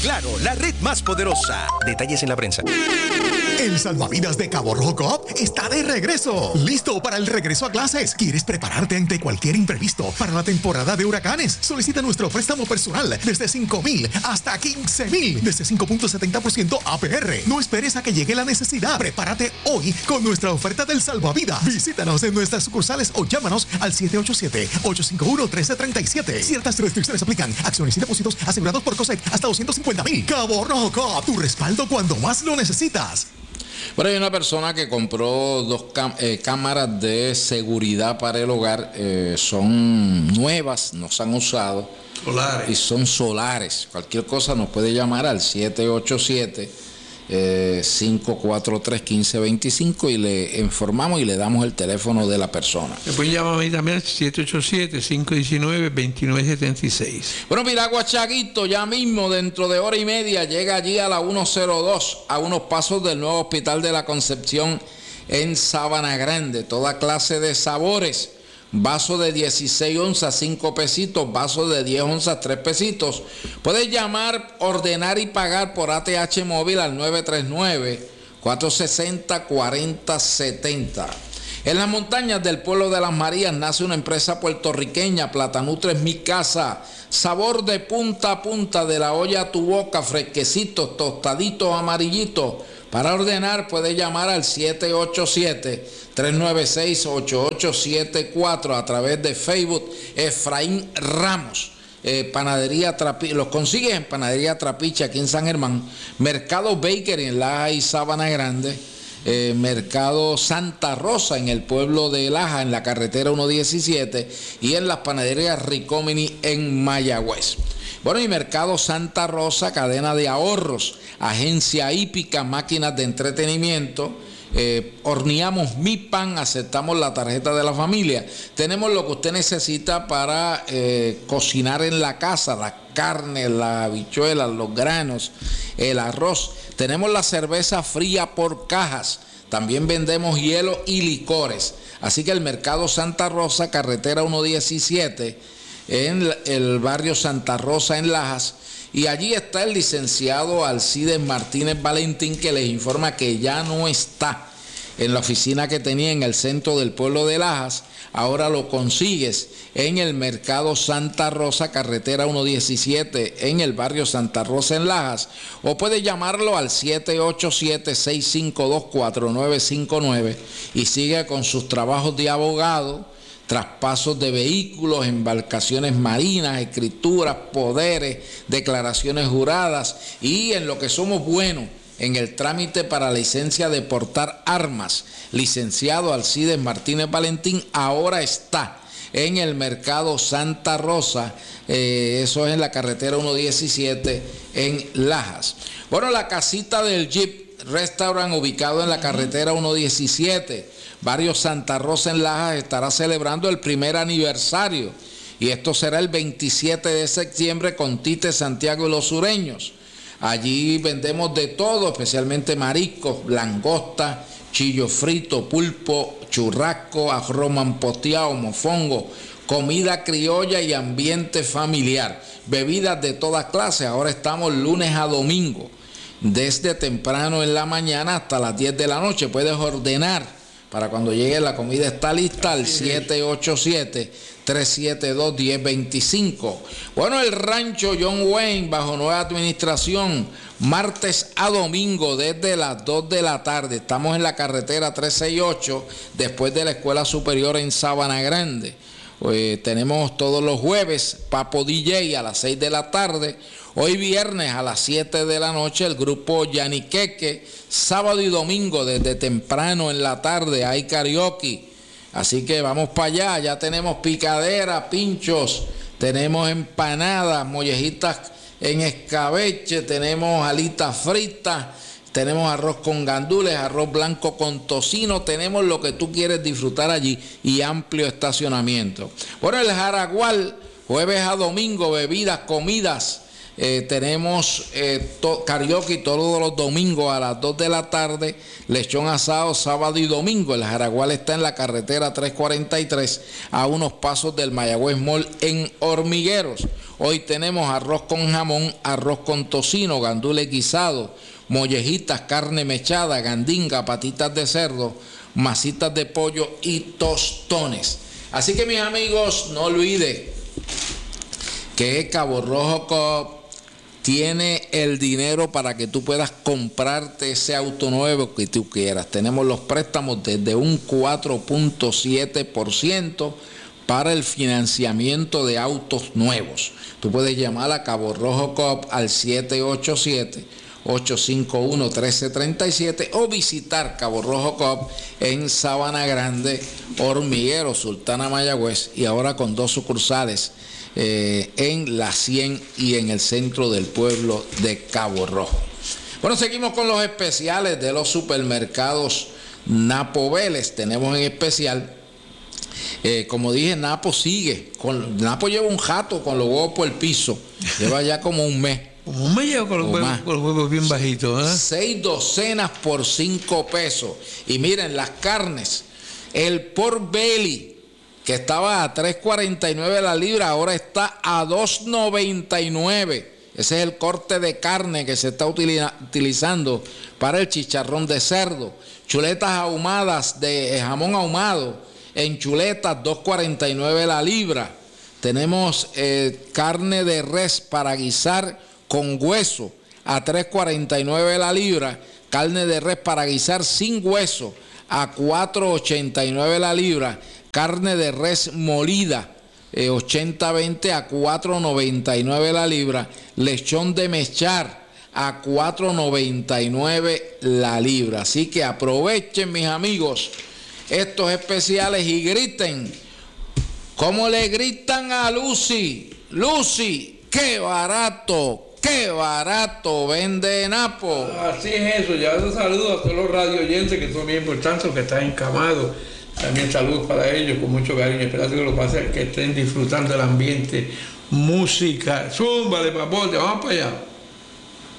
Claro, la red más poderosa. Detalles en la prensa. El salvavidas de Cabo Rojo Coop está de regreso. Listo para el regreso a clases. ¿Quieres prepararte ante cualquier imprevisto para la temporada de huracanes? Solicita nuestro préstamo personal desde $5,000 hasta $15,000 desde 5.70% APR. No esperes a que llegue la necesidad. Prepárate hoy con nuestra oferta del salvavidas. Visítanos en nuestras sucursales o llámanos al 787-851-1337. Ciertas restricciones aplican. Acciones y depósitos asegurados por COSEC hasta $250,000. Cabo Rojo Coop, tu respaldo cuando más lo necesitas. Bueno, hay una persona que compró dos cámaras de seguridad para el hogar. Son nuevas, no se han usado. Solares. Y son solares. Cualquier cosa nos puede llamar al 787-543-1525 y le informamos y le damos el teléfono de la persona. Me pueden llamar a mí también al 787-519-2976. Bueno, Piragua Chaguito, ya mismo, dentro de hora y media, llega allí a la 102, a unos pasos del nuevo Hospital de la Concepción en Sabana Grande. Toda clase de sabores. Vaso de 16 onzas, 5 pesitos. Vaso de 10 onzas, 3 pesitos. Puedes llamar, ordenar y pagar por ATH móvil al 939-460-4070. En las montañas del pueblo de Las Marías nace una empresa puertorriqueña, Platanutres Mi Casa. Sabor de punta a punta, de la olla a tu boca, fresquecitos, tostaditos, amarillitos. Para ordenar puede llamar al 787-396-8874 a través de Facebook. Efraín Ramos, Panadería Trapiche, los consigues en Panadería Trapiche aquí en San Germán. Mercado Bakery en Laja y Sabana Grande. Mercado Santa Rosa en el pueblo de Laja, en la carretera 117, y en las panaderías Ricomini en Mayagüez. Bueno, y Mercado Santa Rosa, cadena de ahorros, agencia hípica, máquinas de entretenimiento. Horneamos mi pan, aceptamos la tarjeta de la familia. Tenemos lo que usted necesita para cocinar en la casa, la carne, las habichuelas, los granos, el arroz. Tenemos la cerveza fría por cajas. También vendemos hielo y licores. Así que el Mercado Santa Rosa, carretera 117, en el barrio Santa Rosa en Lajas. Y allí está el licenciado Alcides Martínez Valentín, que les informa que ya no está en la oficina que tenía en el centro del pueblo de Lajas. Ahora lo consigues en el Mercado Santa Rosa, carretera 117, en el barrio Santa Rosa en Lajas. O puedes llamarlo al 787-652-4959 y sigue con sus trabajos de abogado, traspasos de vehículos, embarcaciones marinas, escrituras, poderes, declaraciones juradas, y en lo que somos buenos, en el trámite para licencia de portar armas. Licenciado Alcides Martínez Valentín ahora está en el Mercado Santa Rosa, eso es en la carretera 117 en Lajas. Bueno, la Casita del Jeep Restaurant, ubicado en la carretera 117, barrio Santa Rosa en Lajas, estará celebrando el primer aniversario, y esto será el 27 de septiembre con Tite Santiago y los Sureños. Allí vendemos de todo, especialmente mariscos, langosta, chillo frito, pulpo, churrasco, arroz mamposteado, mofongo, comida criolla y ambiente familiar. Bebidas de todas clases. Ahora estamos lunes a domingo, desde temprano en la mañana hasta las 10 de la noche. Puedes ordenar para cuando llegue la comida está lista al 787-372-1025. Bueno, el rancho John Wayne bajo nueva administración, martes a domingo desde las 2 de la tarde. Estamos en la carretera 368, después de la Escuela Superior en Sabana Grande. Tenemos todos los jueves Papo DJ a las 6 de la tarde. Hoy viernes a las 7 de la noche el grupo Yaniqueque. Sábado y domingo desde temprano en la tarde hay karaoke. Así que vamos para allá. Ya tenemos picadera, pinchos, tenemos empanadas, mollejitas en escabeche, tenemos alitas fritas, tenemos arroz con gandules, arroz blanco con tocino, tenemos lo que tú quieres disfrutar allí y amplio estacionamiento. Bueno, el Jaragual, jueves a domingo, bebidas, comidas, Tenemos karaoke todos los domingos a las 2 de la tarde, lechón asado sábado y domingo. El Jaragual está en la carretera 343 a unos pasos del Mayagüez Mall en Hormigueros. Hoy tenemos arroz con jamón, arroz con tocino, gandules guisados, mollejitas, carne mechada, gandinga, patitas de cerdo, masitas de pollo y tostones. Así que mis amigos, no olviden que Cabo Rojo Coop tiene el dinero para que tú puedas comprarte ese auto nuevo que tú quieras. Tenemos los préstamos desde un 4.7% para el financiamiento de autos nuevos. Tú puedes llamar a Cabo Rojo Coop al 787-851-1337 o visitar Cabo Rojo Coop en Sabana Grande, Hormiguero, Sultana, Mayagüez, y ahora con 2 sucursales en La 100 y en el centro del pueblo de Cabo Rojo. Bueno, seguimos con los especiales de los supermercados Napo Vélez. Tenemos en especial, como dije, Napo sigue. Napo lleva un jato con los huevos por el piso. Lleva ya como un mes. Como un mes lleva con los huevos bien bajitos, ¿eh? 6 docenas por 5 pesos. Y miren, las carnes, el Pork Belly, que estaba a $3.49 la libra, ahora está a $2.99. Ese es el corte de carne que se está utilizando para el chicharrón de cerdo. Chuletas ahumadas de jamón ahumado en chuletas, $2.49 la libra. Tenemos carne de res para guisar con hueso a $3.49 la libra. Carne de res para guisar sin hueso a $4.89 la libra. Carne de res molida 80-20 a $4.99 la libra. Lechón de mechar a $4.99 la libra. Así que aprovechen, mis amigos, estos especiales y griten como le gritan a Lucy: Lucy, qué barato vende Napo. Así es eso. Ya un saludo a todos los radio oyentes que son bien importantes, que están encamados. También saludos para ellos con mucho cariño. Esperando que lo pasen, que estén disfrutando del ambiente, música. Zúmbale, papote, vamos para allá.